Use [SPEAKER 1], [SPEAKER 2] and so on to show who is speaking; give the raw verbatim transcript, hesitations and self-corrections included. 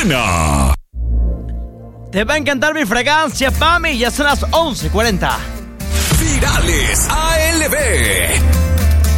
[SPEAKER 1] buena.
[SPEAKER 2] Te va a encantar mi fragancia, mami. Ya son las once cuarenta.
[SPEAKER 1] Virales A L B.